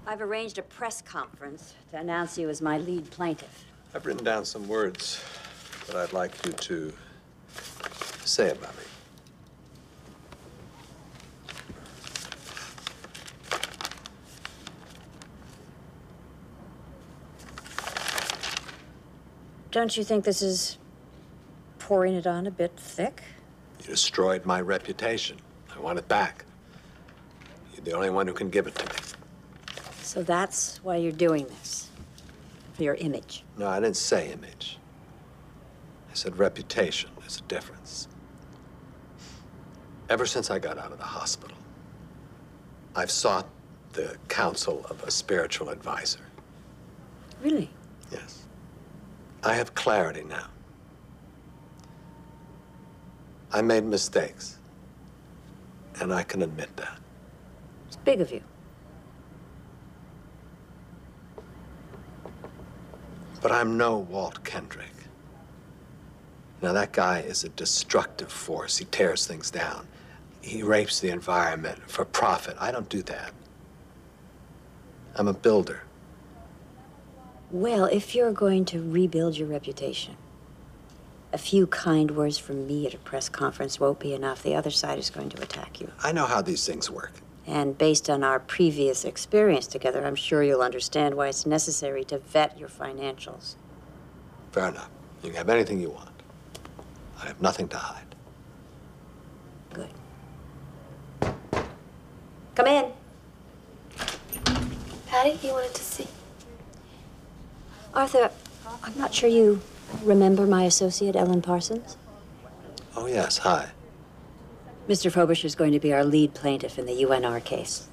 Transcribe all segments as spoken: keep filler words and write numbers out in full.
I've arranged a press conference to announce you as my lead plaintiff. I've written down some words that I'd like you to say about me. Don't you think this is pouring it on a bit thick? You destroyed my reputation. I want it back. You're the only one who can give it to me. So that's why you're doing this? For your image? No, I didn't say image. I said reputation. There's a difference. Ever since I got out of the hospital, I've sought the counsel of a spiritual advisor. Really? Yes. I have clarity now. I made mistakes, and I can admit that. It's big of you. But I'm no Walt Kendrick. Now, that guy is a destructive force. He tears things down. He rapes the environment for profit. I don't do that. I'm a builder. Well, if you're going to rebuild your reputation, a few kind words from me at a press conference won't be enough. The other side is going to attack you. I know how these things work. And based on our previous experience together, I'm sure you'll understand why it's necessary to vet your financials. Fair enough. You can have anything you want. I have nothing to hide. Good. Come in. Patty, you wanted to see? Arthur, I'm not sure you remember my associate, Ellen Parsons? Oh, yes. Hi. Mister Frobisher is going to be our lead plaintiff in the U N R case.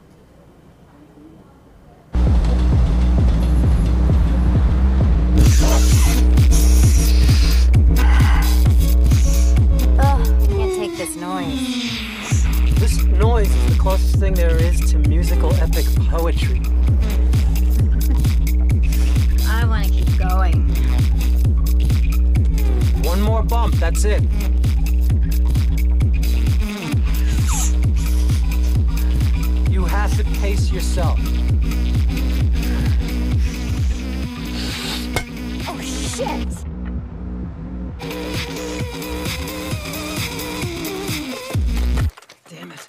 Oh, can't take this noise. This noise is the closest thing there is to musical epic poetry. I want to keep going. One more bump, that's it. You have to pace yourself. Oh, shit! Damn it.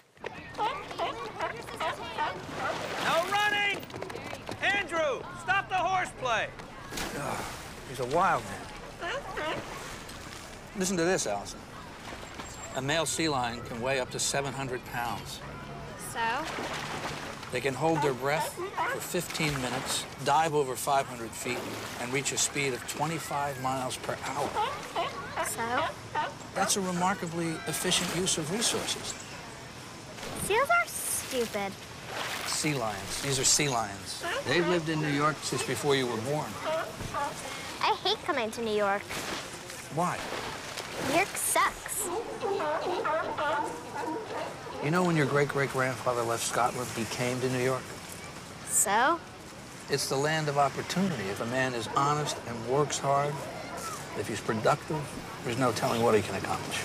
No running! Andrew, stop the horseplay! Oh, he's a wild man. Listen to this, Allison. A male sea lion can weigh up to seven hundred pounds. So? They can hold their breath for fifteen minutes, dive over five hundred feet, and reach a speed of twenty-five miles per hour. So? That's a remarkably efficient use of resources. Seals are stupid. Sea lions. These are sea lions. They've lived in New York since before you were born. I hate coming to New York. Why? New York sucks. You know when your great-great-grandfather left Scotland, he came to New York? So? It's the land of opportunity. If a man is honest and works hard, if he's productive, there's no telling what he can accomplish.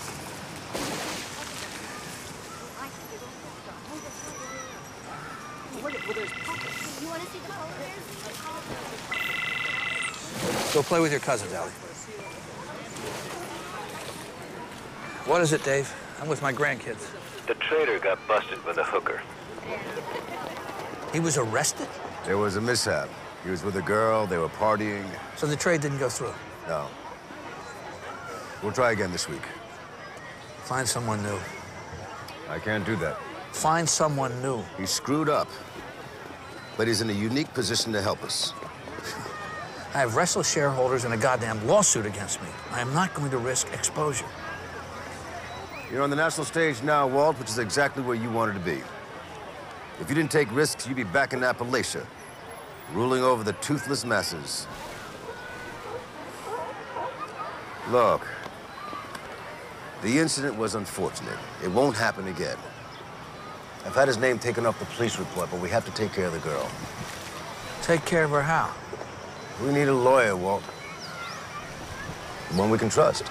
Go play with your cousins, Allie. What is it, Dave? I'm with my grandkids. The trader got busted with a hooker. He was arrested? There was a mishap. He was with a girl, they were partying. So the trade didn't go through? No. We'll try again this week. Find someone new. I can't do that. Find someone new. He screwed up, but he's in a unique position to help us. I have restless shareholders and a goddamn lawsuit against me. I am not going to risk exposure. You're on the national stage now, Walt, which is exactly where you wanted to be. If you didn't take risks, you'd be back in Appalachia, ruling over the toothless masses. Look, the incident was unfortunate. It won't happen again. I've had his name taken off the police report, but we have to take care of the girl. Take care of her how? We need a lawyer, Walt. One we can trust.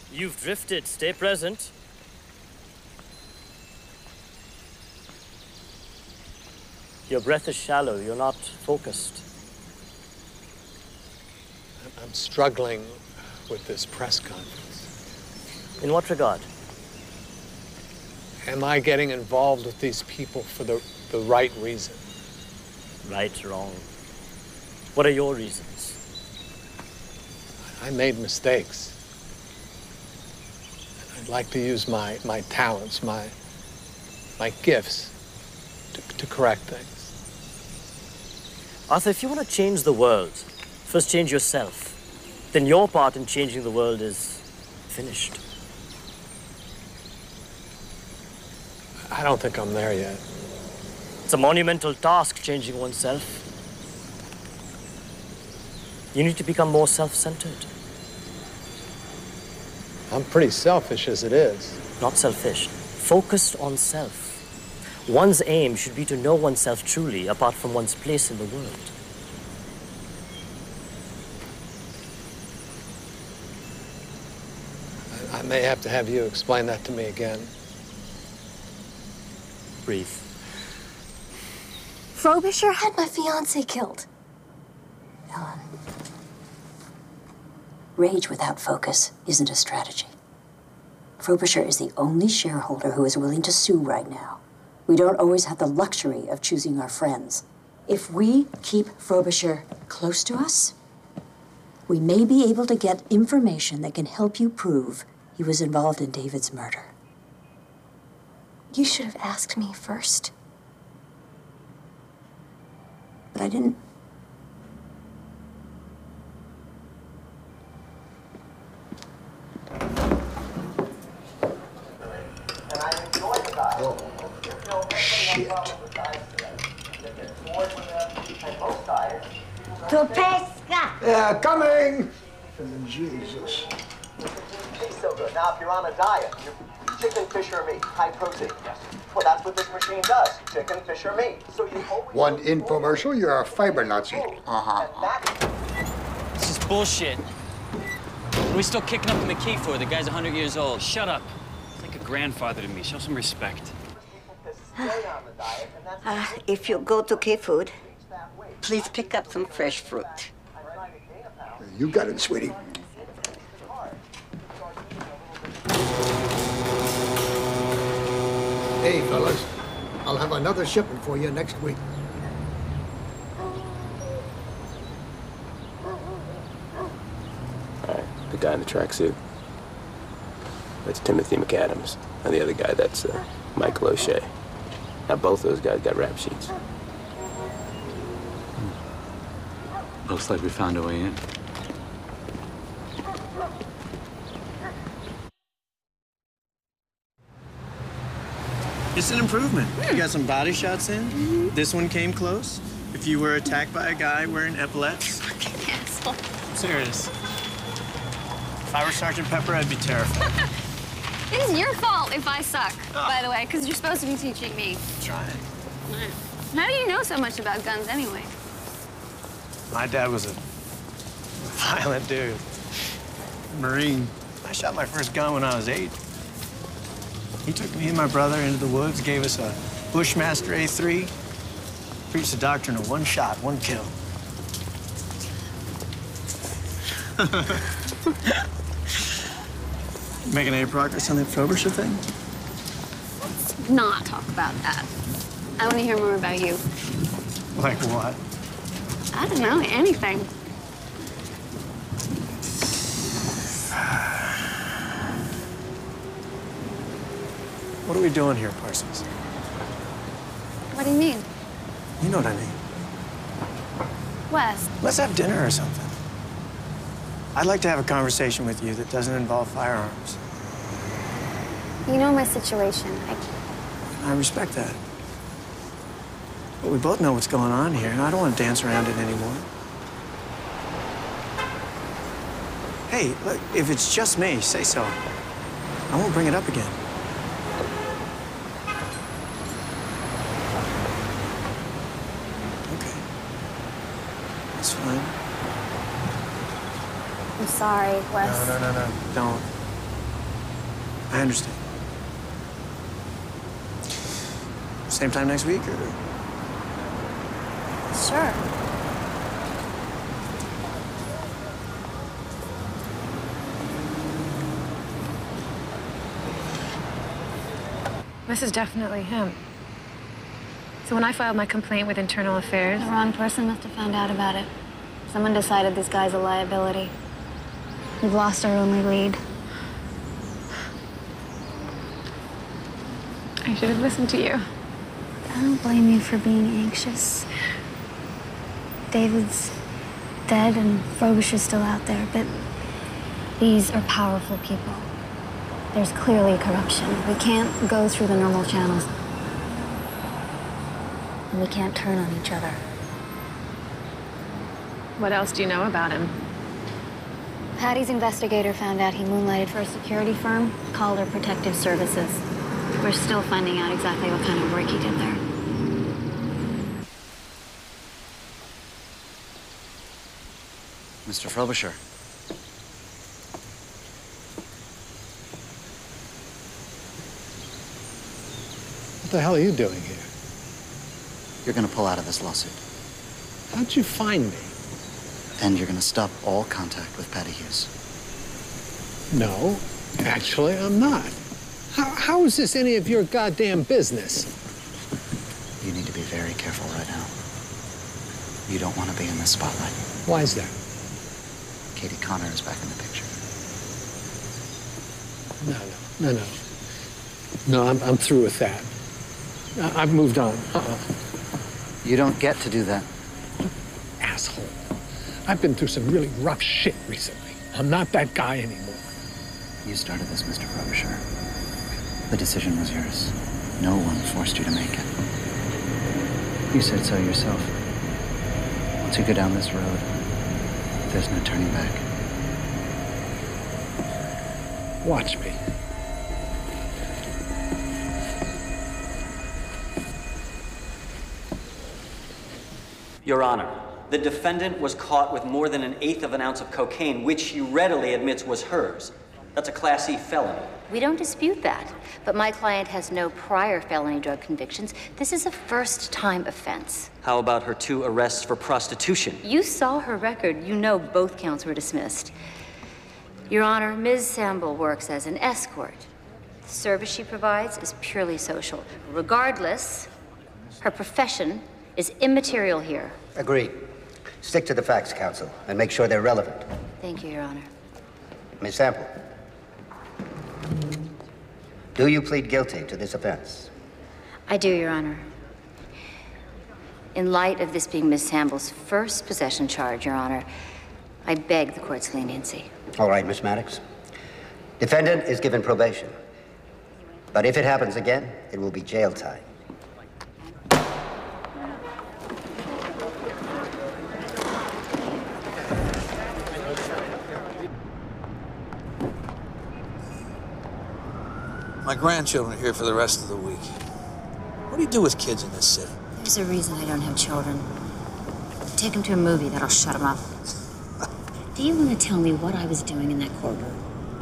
You've drifted. Stay present. Your breath is shallow. You're not focused. I'm struggling with this press conference. In what regard? Am I getting involved with these people for the, the right reason? Right, wrong. What are your reasons? I made mistakes. I'd like to use my, my talents, my, my gifts to, to correct things. Arthur, if you want to change the world, first change yourself. Then your part in changing the world is finished. I don't think I'm there yet. It's a monumental task, changing oneself. You need to become more self-centered. I'm pretty selfish as it is. Not selfish. Focused on self. One's aim should be to know oneself truly, apart from one's place in the world. I, I may have to have you explain that to me again. Breathe. Frobisher had my fiancé killed. Ellen. Rage without focus isn't a strategy. Frobisher is the only shareholder who is willing to sue right now. We don't always have the luxury of choosing our friends. If we keep Frobisher close to us, we may be able to get information that can help you prove he was involved in David's murder. You should have asked me first. But I didn't. Shit. To pesca! Yeah, coming! Jesus. Tastes so good. Now, if you're on a diet, you're chicken, fish, or meat, high protein. Yes. Well, that's what this machine does. Chicken, fish, or meat. So you always One infomercial, you're a fiber Nazi. Uh-huh. This is bullshit. What are we still kicking up in the key for? The guy's a hundred years old. Shut up. He's like a grandfather to me. Show some respect. Uh, if you go to K-Food, please pick up some fresh fruit. You got it, sweetie. Hey, fellas. I'll have another shipment for you next week. All right, the guy in the tracksuit. That's Timothy McAdams. And the other guy, that's uh, Michael O'Shea. Now, both those guys got rap sheets. Looks like we found a way in. It's an improvement. You got some body shots in. Mm-hmm. This one came close. If you were attacked by a guy wearing epaulets. Fucking asshole. I'm serious. If I were Sergeant Pepper, I'd be terrified. It is your fault if I suck, oh. by the way, because you're supposed to be teaching me. Trying. How do you know so much about guns anyway? My dad was a violent dude. Marine. I shot my first gun when I was eight. He took me and my brother into the woods, gave us a Bushmaster A three, preached the doctrine of one shot, one kill. Making any progress on that Frobisher thing? Let's not talk about that. I want to hear more about you. Like what? I don't know, anything. What are we doing here, Parsons? What do you mean? You know what I mean. Wes. Let's have dinner or something. I'd like to have a conversation with you that doesn't involve firearms. You know my situation. I... I respect that. But we both know what's going on here, and I don't want to dance around it anymore. Hey, look, if it's just me, say so. I won't bring it up again. Okay. That's fine. I'm sorry, Wes. No, no, no, no. Don't. I understand. Same time next week, or? Sure. This is definitely him. So when I filed my complaint with Internal Affairs... The wrong person must have found out about it. Someone decided this guy's a liability. We've lost our only lead. I should have listened to you. I don't blame you for being anxious. David's dead and Frobisher's still out there, but these are powerful people. There's clearly corruption. We can't go through the normal channels. And we can't turn on each other. What else do you know about him? Patty's investigator found out he moonlighted for a security firm, called her Protective Services. We're still finding out exactly what kind of work he did there. Mister Frobisher. What the hell are you doing here? You're gonna pull out of this lawsuit. How'd you find me? And you're gonna stop all contact with Patty Hughes. No, actually, I'm not. How, how is this any of your goddamn business? You need to be very careful right now. You don't want to be in the spotlight. Why is that? Katie Connor is back in the picture. No, no, no, no. No, I'm, I'm through with that. I, I've moved on. Uh-uh. You don't get to do that. Asshole. I've been through some really rough shit recently. I'm not that guy anymore. You started this, Mister Frobisher. The decision was yours. No one forced you to make it. You said so yourself. Once you go down this road, there's no turning back. Watch me. Your Honor, the defendant was caught with more than an eighth of an ounce of cocaine, which she readily admits was hers. That's a Class E felony. We don't dispute that, but my client has no prior felony drug convictions. This is a first-time offense. How about her two arrests for prostitution? You saw her record. You know both counts were dismissed. Your Honor, Miz Samble works as an escort. The service she provides is purely social. Regardless, her profession is immaterial here. Agreed. Stick to the facts, counsel, and make sure they're relevant. Thank you, Your Honor. Miz Sample, do you plead guilty to this offense? I do, Your Honor. In light of this being Miz Samble's first possession charge, Your Honor, I beg the court's leniency. All right, Miss Maddox. Defendant is given probation. But if it happens again, it will be jail time. My grandchildren are here for the rest of the week. What do you do with kids in this city? There's a reason I don't have children. Take them to a movie, that'll shut them up. Do you want to tell me what I was doing in that courtroom?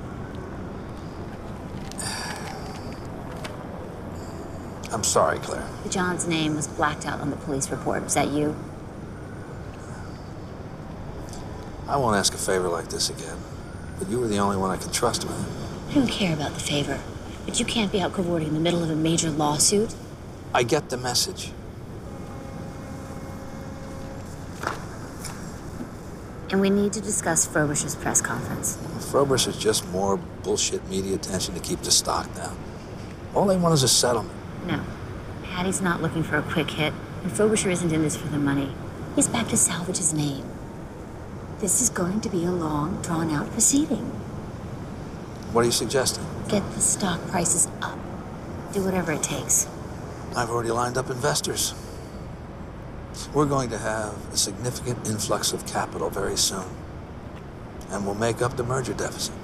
I'm sorry, Claire. John's name was blacked out on the police report. Was that you? I won't ask a favor like this again, but you were the only one I could trust with it. I don't care about the favor, but you can't be out cavorting in the middle of a major lawsuit. I get the message. And we need to discuss Frobisher's press conference. Frobisher's just more bullshit media attention to keep the stock down. All they want is a settlement. No. Patty's not looking for a quick hit, and Frobisher isn't in this for the money. He's back to salvage his name. This is going to be a long, drawn-out proceeding. What are you suggesting? Get the stock prices up. Do whatever it takes. I've already lined up investors. We're going to have a significant influx of capital very soon. And we'll make up the merger deficit.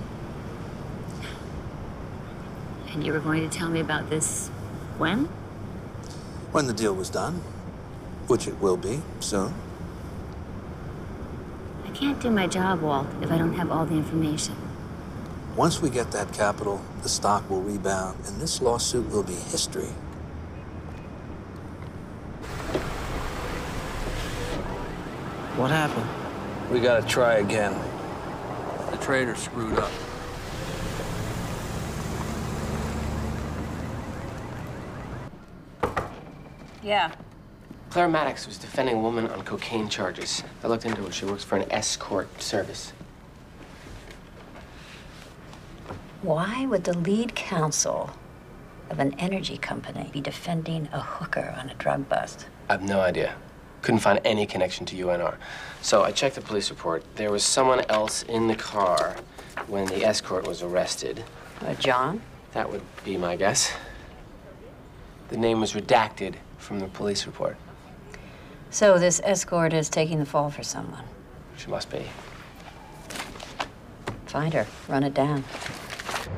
And you were going to tell me about this when? When the deal was done, which it will be soon. I can't do my job, Walt, if I don't have all the information. Once we get that capital, the stock will rebound, and this lawsuit will be history. What happened? We gotta try again. The trader screwed up. Yeah. Claire Maddox was defending a woman on cocaine charges. I looked into it. She works for an escort service. Why would the lead counsel of an energy company be defending a hooker on a drug bust? I have no idea. Couldn't find any connection to U N R. So I checked the police report. There was someone else in the car when the escort was arrested. Uh, John? That would be my guess. The name was redacted from the police report. So this escort is taking the fall for someone. She must be. Find her. Run it down.